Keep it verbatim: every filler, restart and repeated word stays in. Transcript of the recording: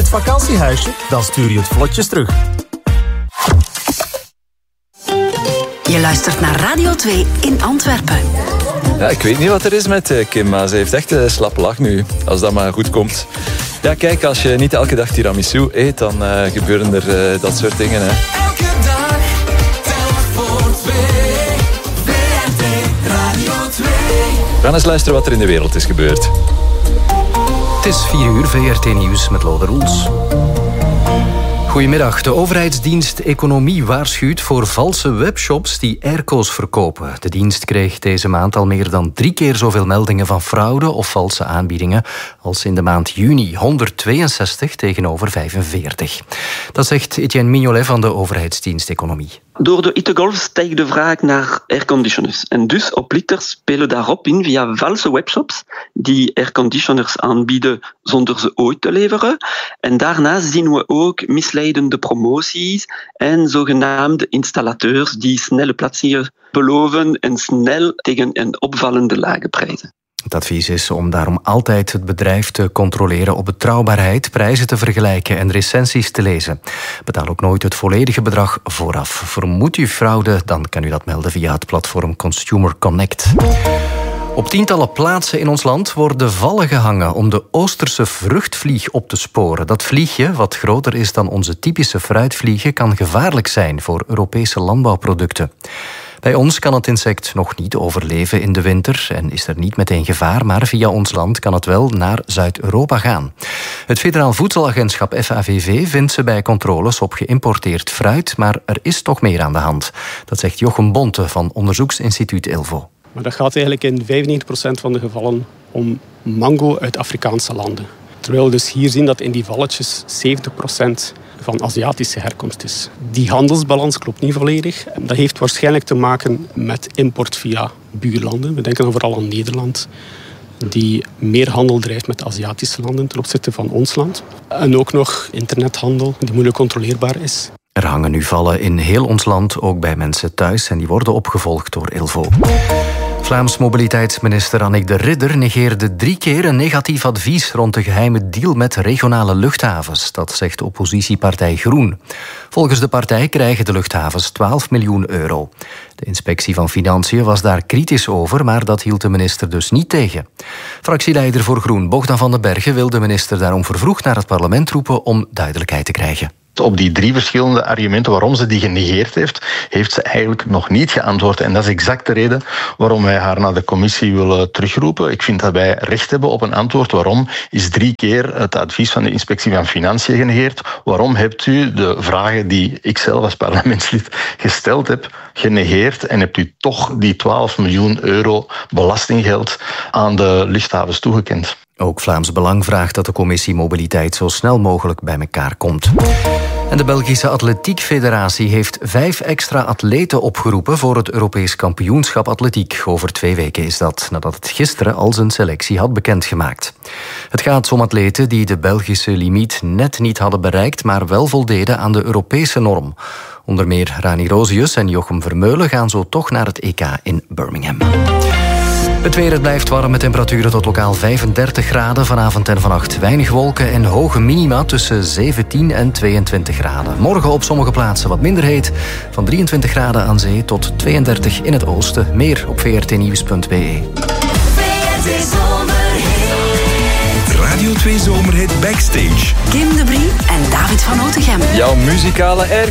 het vakantiehuisje? Dan stuur je het vlotjes terug. Je luistert naar Radio twee in Antwerpen. Ja, ik weet niet wat er is met Kim, maar ze heeft echt een slappe lach nu. Als dat maar goed komt. Ja, kijk, als je niet elke dag tiramisu eet, dan uh, gebeuren er uh, dat soort dingen. Hè. Elke dag, telk voor twee. V R T Radio twee. We gaan eens luisteren wat er in de wereld is gebeurd. Het is vier uur, V R T Nieuws met Lode Roels. Goedemiddag. De overheidsdienst Economie waarschuwt voor valse webshops die airco's verkopen. De dienst kreeg deze maand al meer dan drie keer zoveel meldingen van fraude of valse aanbiedingen als in de maand juni. honderdtweeënzestig tegenover vijfenveertig. Dat zegt Etienne Mignolet van de overheidsdienst Economie. Door de hittegolf stijgt de vraag naar airconditioners. En dus oplichters spelen daarop in via valse webshops die airconditioners aanbieden zonder ze ooit te leveren. En daarnaast zien we ook misleidende promoties en zogenaamde installateurs die snelle plaatsingen beloven en snel tegen een opvallende lage prijzen. Het advies is om daarom altijd het bedrijf te controleren op betrouwbaarheid, prijzen te vergelijken en recensies te lezen. Betaal ook nooit het volledige bedrag vooraf. Vermoedt u fraude, dan kan u dat melden via het platform Consumer Connect. Op tientallen plaatsen in ons land worden vallen gehangen om de Oosterse vruchtvlieg op te sporen. Dat vliegje, wat groter is dan onze typische fruitvliegen, kan gevaarlijk zijn voor Europese landbouwproducten. Bij ons kan het insect nog niet overleven in de winter en is er niet meteen gevaar, maar via ons land kan het wel naar Zuid-Europa gaan. Het Federaal Voedselagentschap F A V V vindt ze bij controles op geïmporteerd fruit, maar er is toch meer aan de hand. Dat zegt Jochem Bonte van onderzoeksinstituut Ilvo. Maar dat gaat eigenlijk in vijfennegentig procent van de gevallen om mango uit Afrikaanse landen. Terwijl we dus hier zien dat in die valletjes zeventig procent van Aziatische herkomst is. Die handelsbalans klopt niet volledig. Dat heeft waarschijnlijk te maken met import via buurlanden. We denken dan vooral aan Nederland, die meer handel drijft met Aziatische landen ten opzichte van ons land. En ook nog internethandel, die moeilijk controleerbaar is. Er hangen nu vallen in heel ons land, ook bij mensen thuis, en die worden opgevolgd door Ilvo. Vlaams mobiliteitsminister Annick de Ridder negeerde drie keer een negatief advies rond de geheime deal met regionale luchthavens. Dat zegt oppositiepartij Groen. Volgens de partij krijgen de luchthavens twaalf miljoen euro. De inspectie van Financiën was daar kritisch over, maar dat hield de minister dus niet tegen. Fractieleider voor Groen, Bogdan van den Bergen, wil de minister daarom vervroegd naar het parlement roepen om duidelijkheid te krijgen. Op die drie verschillende argumenten waarom ze die genegeerd heeft, heeft ze eigenlijk nog niet geantwoord. En dat is exact de reden waarom wij haar naar de commissie willen terugroepen. Ik vind dat wij recht hebben op een antwoord. Waarom is drie keer het advies van de inspectie van Financiën genegeerd? Waarom hebt u de vragen die ik zelf als parlementslid gesteld heb, genegeerd en hebt u toch die twaalf miljoen euro belastinggeld aan de luchthavens toegekend? Ook Vlaams Belang vraagt dat de commissie Mobiliteit zo snel mogelijk bij elkaar komt. En de Belgische Atletiek Federatie heeft vijf extra atleten opgeroepen voor het Europees kampioenschap atletiek. Over twee weken is dat, nadat het gisteren al zijn selectie had bekendgemaakt. Het gaat om atleten die de Belgische limiet net niet hadden bereikt, maar wel voldeden aan de Europese norm. Onder meer Rani Rosius en Jochem Vermeulen gaan zo toch naar het E K in Birmingham. Het weer, het blijft warm met temperaturen tot lokaal vijfendertig graden. Vanavond en vannacht weinig wolken en hoge minima tussen zeventien en tweeëntwintig graden. Morgen op sommige plaatsen wat minder heet. Van drieëntwintig graden aan zee tot tweeëndertig in het oosten. Meer op v r t nieuws punt b e. Radio twee Zomerhit Backstage. Kim de Brie en David van Otegem. Jouw muzikale air